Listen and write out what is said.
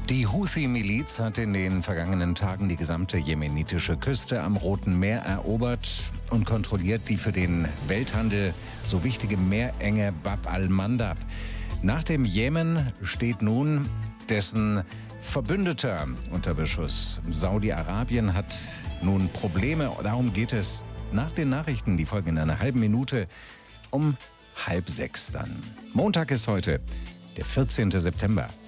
Die Houthi-Miliz hat in den vergangenen Tagen die gesamte jemenitische Küste am Roten Meer erobert und kontrolliert die für den Welthandel so wichtige Meerenge Bab al-Mandab. Nach dem Jemen steht nun dessen Verbündeter unter Beschuss. Saudi-Arabien hat nun Probleme. Darum geht es nach den Nachrichten, die folgen in einer halben Minute um 5:30 dann. Montag ist heute, der 14. September.